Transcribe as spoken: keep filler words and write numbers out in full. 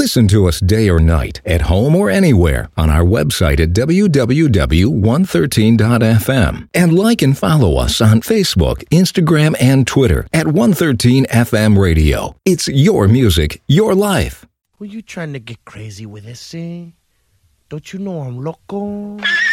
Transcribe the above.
Listen to us day or night, at home or anywhere, on our website at w w w dot one thirteen dot f m. And like and follow us on Facebook, Instagram, and Twitter at one thirteen F M Radio. It's your music, your life. Were you trying to get crazy with this, eh? Don't you know I'm loco?